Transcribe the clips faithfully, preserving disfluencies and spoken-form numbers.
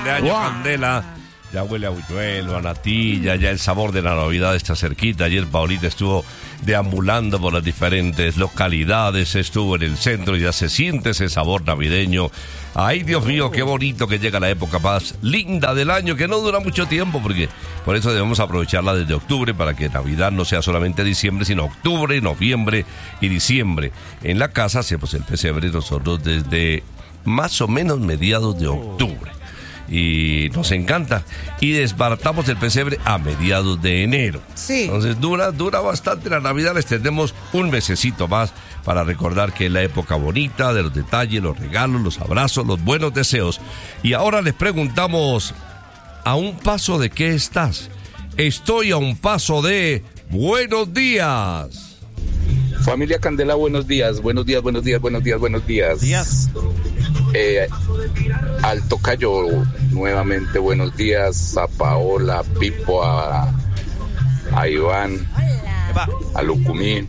cumpleaños, wow. Candela. Ya huele a buñuelo, a natilla, ya el sabor de la Navidad está cerquita. Ayer Paulita estuvo deambulando por las diferentes localidades, estuvo en el centro y ya se siente ese sabor navideño. Ay, Dios mío, qué bonito que llega la época más linda del año, que no dura mucho tiempo, porque por eso debemos aprovecharla desde octubre, para que Navidad no sea solamente diciembre, sino octubre, noviembre y diciembre. En la casa hacemos el pesebre nosotros desde más o menos mediados de octubre. Y nos encanta. Y desbaratamos el pesebre a mediados de enero. Sí. Entonces dura, dura bastante la Navidad. Les tendremos un mesecito más para recordar que es la época bonita de los detalles, los regalos, los abrazos, los buenos deseos. Y ahora les preguntamos: ¿a un paso de qué estás? Estoy a un paso de buenos días. Familia Candela, buenos días, buenos días, buenos días, buenos días, buenos días. días. Eh, al tocayo, nuevamente buenos días, a Paola, a Pipo, a, a Iván, a Lucumí,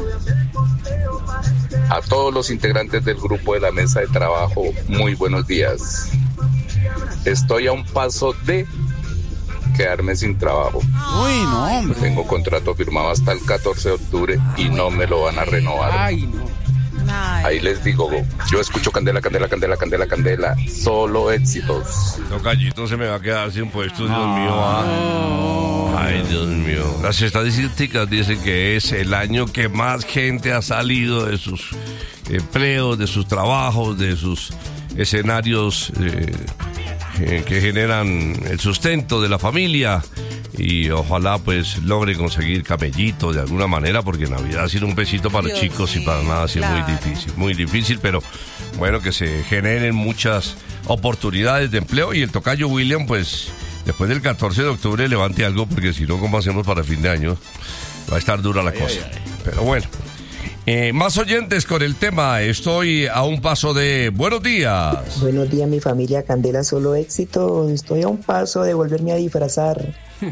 a todos los integrantes del grupo de la mesa de trabajo, muy buenos días. Estoy a un paso de quedarme sin trabajo. Uy, no, hombre. Tengo contrato firmado hasta el catorce de octubre y no me lo van a renovar. Ay, no. Ahí les digo, yo escucho Candela, Candela, Candela, Candela, Candela, solo éxitos. Tocayito se me va a quedar sin puesto, Dios mío. ¿Ah? Ay, Dios mío. Las estadísticas dicen que es el año que más gente ha salido de sus empleos, de sus trabajos, de sus escenarios eh, eh, que generan el sustento de la familia. Y ojalá pues logre conseguir camellito de alguna manera, porque Navidad sin un pesito para Dios los chicos mío, y para nada sí claro. Es muy difícil, muy difícil, pero bueno, que se generen muchas oportunidades de empleo. Y el tocayo William, pues después del catorce de octubre levante algo, porque si no, ¿cómo hacemos para fin de año? Va a estar dura la ay, cosa, ay, ay. Pero bueno. Eh, más oyentes con el tema. Estoy a un paso de buenos días. Buenos días, mi familia Candela, solo éxito. Estoy a un paso de volverme a disfrazar. De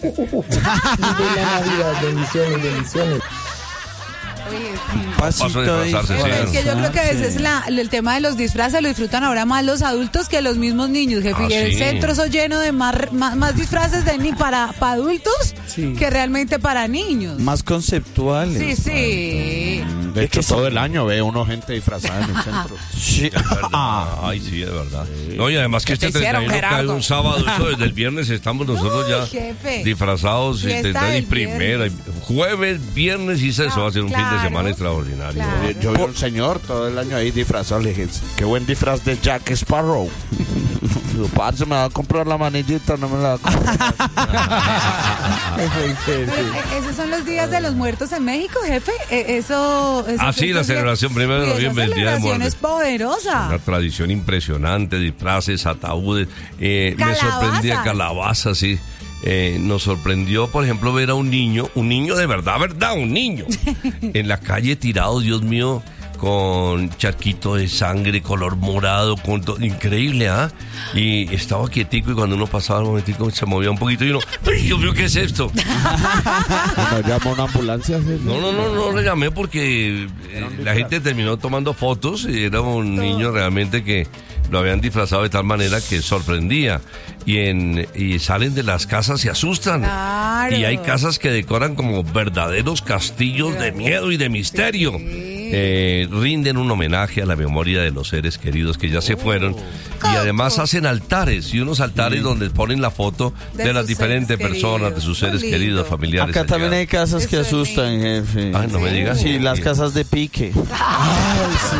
la Navidad, bendiciones, bendiciones. Oye, sí. Paso de disfrazarse, sí. Es que yo creo que a veces la, el tema de los disfraces lo disfrutan ahora más los adultos que los mismos niños, jefe. Ah, y el sí. centro eso lleno de más, más, más disfraces de ni para, para adultos sí. que realmente para niños. Más conceptuales. Sí, sí. De hecho, todo sí. el año ve uno gente disfrazada en el centro. Sí, es verdad. Ay, sí, es verdad. Sí. No, y además que este treinta y uno cae un sábado, eso desde el viernes estamos nosotros Uy, ya jefe. disfrazados. Y y primera, jueves, viernes y eso va a ser un claro. fin de semana extraordinario. Claro. Yo, yo vi un señor todo el año ahí disfrazado, le dije, qué buen disfraz de Jack Sparrow. Digo, parce, me va a comprar la manillita, no me la va a comprar. ¿Esos son los días de los muertos en México, jefe? Eso... eso ah, sí, la celebración primero de noviembre, el Día de Muertos. Es poderosa. Una tradición impresionante, disfraces, ataúdes. Eh, me sorprendía calabazas, sí. Eh, nos sorprendió, por ejemplo, ver a un niño, un niño de verdad, verdad, un niño, en la calle tirado, Dios mío, con charquito de sangre, color morado, con to... increíble, ¿ah? ¿eh? Y estaba quietico y cuando uno pasaba un momentico se movía un poquito y uno, ¡ay, Dios mío, qué es esto! ¿No llamó una ambulancia? No, no, no, no le llamé porque eh, la gente terminó tomando fotos y era un niño realmente que lo habían disfrazado de tal manera que sorprendía. Y, en, y salen de las casas, se asustan. Claro. Y hay casas que decoran como verdaderos castillos de miedo y de misterio. Sí. Eh, rinden un homenaje a la memoria de los seres queridos que ya se fueron. Oh. Y además hacen altares, y unos altares sí. donde ponen la foto de, de las diferentes personas, queridos. de sus seres Muy queridos, lindo. familiares. Acá también hay casas Eso que asustan, jefe. Ay, no me digas. Sí, las casas de pique. Ay, sí.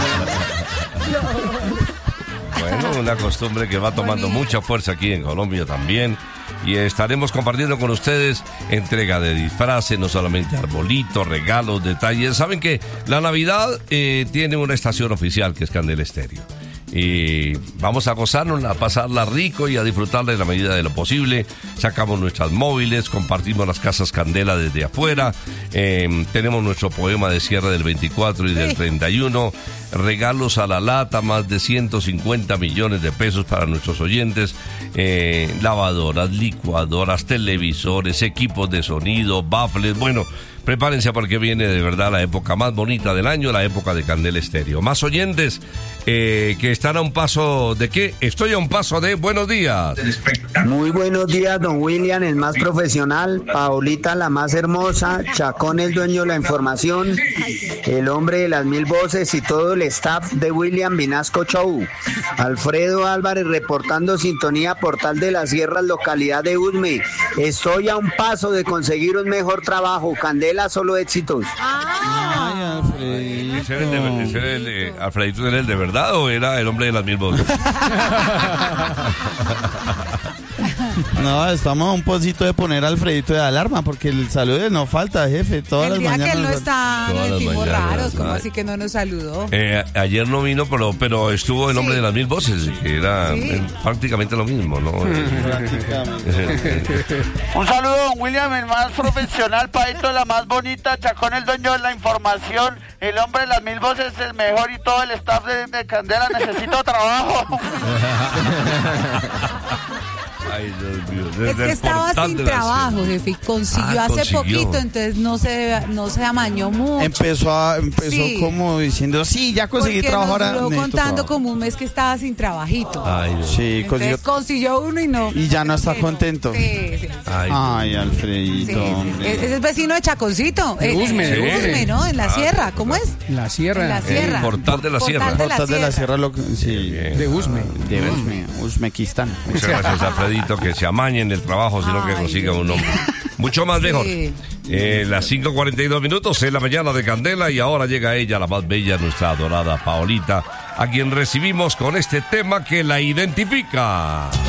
Bueno, una costumbre que va tomando mucha fuerza aquí en Colombia también. Y estaremos compartiendo con ustedes entrega de disfraces, no solamente arbolitos, regalos, detalles. Saben que la Navidad eh, tiene una estación oficial que es Candela Estéreo. Y vamos a gozarnos, a pasarla rico y a disfrutarla en la medida de lo posible. Sacamos nuestras móviles, compartimos las casas Candela desde afuera. Eh, tenemos nuestro poema de cierre del veinticuatro y del treinta y uno. Regalos a la lata, más de ciento cincuenta millones de pesos para nuestros oyentes. Eh, lavadoras, licuadoras, televisores, equipos de sonido, baffles, bueno, Prepárense porque viene de verdad la época más bonita del año, la época de Candela Estéreo. Más oyentes eh, que están a un paso de qué? Estoy a un paso de buenos días. Muy buenos días, don William, el más profesional, Paolita, la más hermosa, Chacón, el dueño de la información, el hombre de las mil voces y todo el staff de William Vinasco Show. Alfredo Álvarez reportando sintonía Portal de las Sierras, localidad de Usme. Estoy a un paso de conseguir un mejor trabajo. Candela, solo éxitos. Ah. Ay, Alfredito. ¿Ese era el de, ese era el de, ¿Alfredito era el de verdad o era el hombre de las mil voces? No, estamos a un pocito de poner a Alfredito de alarma, porque el saludo no falta, jefe. Todas el las día mañanas. que él no está, nos sentimos raros, como ay. así que no nos saludó. Eh, ayer no vino, pero, pero estuvo el hombre Sí. de las mil voces, que era Sí. eh, prácticamente lo mismo, ¿no? Un saludo, don William, el más profesional, Paito, la más bonita, Chacón, el dueño de la información, el hombre de las mil voces, el mejor y todo el staff de, de Candela, necesito trabajo. Ay, Dios mío. Es Desde que el estaba portal sin de la trabajo, Sierra. jefe, y consiguió Ah, hace consiguió. poquito, entonces no se, no se amañó mucho. Empezó a, empezó Sí. como diciendo, sí, ya conseguí Porque trabajo nos ahora. duró necesito contando trabajo. como un mes que estaba sin trabajito. Ay, Dios. Sí, Entonces consiguió. consiguió uno y no. Y ya no está Sí, contento. Sí, sí, sí. Ay, Ay, Sí, Alfredito, sí. hombre. Es, es el vecino de Chaconcito. De eh, Usme, de de Usme, Usme. ¿no? En la sierra. ¿Cómo es? La Sierra. En la sierra. El portal de la Sierra. Portal de la Portal de la Sierra. Sierra, lo que- sí. De Usme. De Uzme, Uzbekistán. Muchas gracias, Alfredito, que se amañen del trabajo, sino que Ay, consiga Dios un hombre. Mucho más Sí. mejor. Eh, las cinco cuarenta y dos minutos en la mañana de Candela y ahora llega ella, la más bella, nuestra adorada Paolita, a quien recibimos con este tema que la identifica.